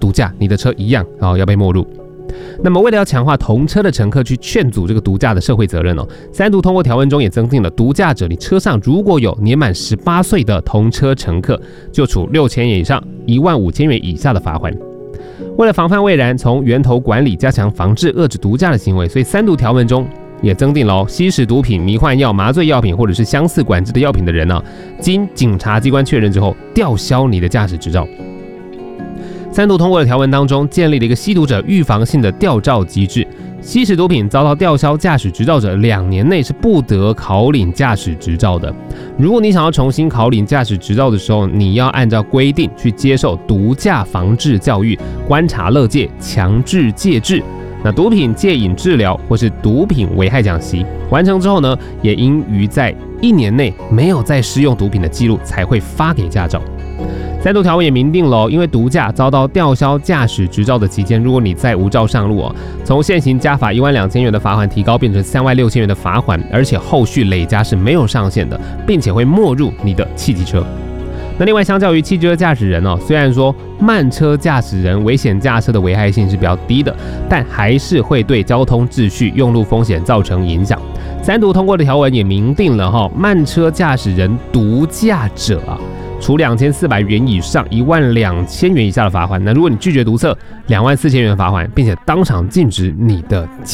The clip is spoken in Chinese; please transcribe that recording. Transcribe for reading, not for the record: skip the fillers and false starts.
毒驾，你的车一样要被没入。那么为了要强化同车的乘客去劝阻这个毒驾的社会责任三读通过条文中也增订了毒驾者，你车上如果有年满18岁的同车乘客，就处6000元以上15000元以下的罚款。为了防范未然，从源头管理，加强防治遏制毒驾的行为，所以三读条文中也增订了吸食毒品、迷幻药、麻醉药品或者是相似管制的药品的人经警察机关确认之后，吊销你的驾驶执照。三读通过的条文当中，建立了一个吸毒者预防性的吊照机制，吸食毒品遭到吊销驾驶执照者2年内是不得考领驾驶执照的。如果你想要重新考领驾驶执照的时候，你要按照规定去接受毒驾防治教育、观察勒戒、强制戒治。那毒品戒瘾治疗或是毒品危害讲习完成之后呢，也应于在1年内没有再施用毒品的记录才会发给驾照。三读条文也明定了因为毒驾遭到吊销驾驶执照的期间，如果你再无照上路从现行加罚12000元的罚款提高变成36000元的罚款，而且后续累加是没有上限的，并且会没入你的汽机车。那另外，相较于汽车驾驶人虽然说慢车驾驶人危险驾车的危害性是比较低的，但还是会对交通秩序、用路风险造成影响。三读通过的条文也明定了慢车驾驶人毒驾者处2400元以上12000元以下的罚款。那如果你拒绝毒测，24000元的罚款，并且当场禁止你的